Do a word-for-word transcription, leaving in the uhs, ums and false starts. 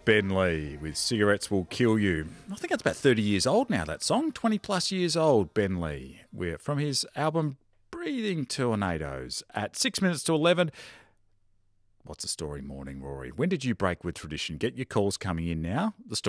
Ben Lee with Cigarettes Will Kill You. I think that's about thirty years old now, that song. twenty plus years old, Ben Lee. We're from his album Breathing Tornadoes at six minutes to eleven. What's the story morning, Rory? When did you break with tradition? Get your calls coming in now. The story.